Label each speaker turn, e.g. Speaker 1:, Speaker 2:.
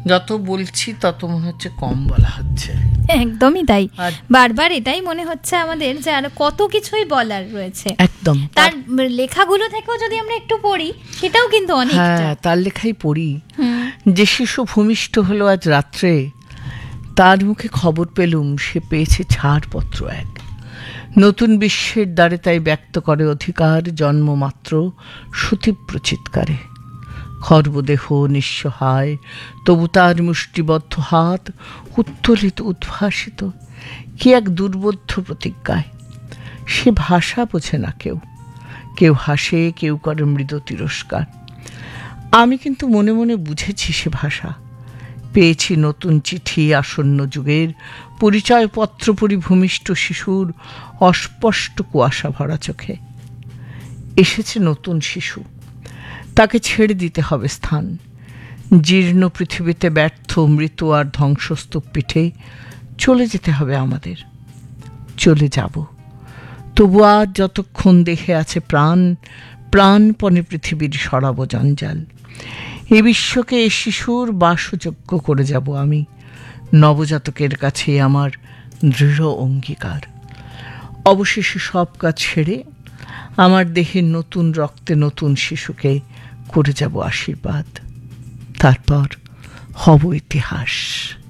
Speaker 1: যত বলছি তত মনে হচ্ছে কম বলা হচ্ছে।
Speaker 2: একদমই তাই, বারবার এটাই মনে হচ্ছে আমাদের যে আরো কত কিছুই বলার রয়েছে।
Speaker 1: একদম,
Speaker 2: তার লেখাগুলো থেকেও যদি আমরা একটু পড়ি সেটাও কিন্তু অনেকটা।
Speaker 1: হ্যাঁ, তার লেখাই পড়ি। যে শিশু ভূমিষ্ঠ হলো আজ রাত্রে, তার মুখে খবর পেলুম সে পেয়েছে ছাড়পত্র এক। নতুন বিশ্বের দ্বারে তাই ব্যক্ত করে অধিকার জন্মমাত্র সুতীব্র চিৎকারে। খর্বদেহ নিঃসহায়, তবু তার মুষ্টিবদ্ধ হাত উত্তোলিত উদ্ভাসিত কি এক দুর্বোধ্য প্রতিজ্ঞায়। সে ভাষা বোঝে না কেউ, কেউ হাসে, কেউ করে মৃদু তিরস্কার। আমি কিন্তু মনে মনে বুঝেছি সে ভাষা। পেয়েছি নতুন চিঠি আসন্ন যুগের, পরিচয়পত্র পরিভূমিষ্ঠ শিশুর অস্পষ্ট কুয়াশা ভরা চোখে। এসেছে নতুন শিশু, তাকে ছেড়ে দিতে হবে স্থান। জীর্ণ পৃথিবীতে ব্যর্থ মৃত আর ধ্বংসস্তূপ পিঠে চলে যেতে হবে আমাদের। চলে যাব, তবু আজ যতক্ষণ দেহে আছে প্রাণ, প্রাণপণে পৃথিবীর সরাব জঞ্জাল। এ বিশ্বকে এ শিশুর বাসযোগ্য করে যাব আমি। নবজাতকের কাছে আমার দৃঢ় অঙ্গীকার। অবশেষে সব কাজ ছেড়ে আমার দেহের নতুন রক্তে নতুন শিশুকে করে যাব আশীর্বাদ। তারপর হব ইতিহাস।